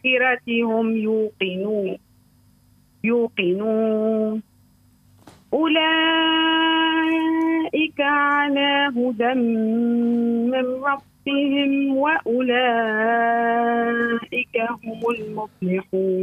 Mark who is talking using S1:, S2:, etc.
S1: بالآخرة هم يوقنون أولئك على هدى من ربهم وأولئك هم المفلحون.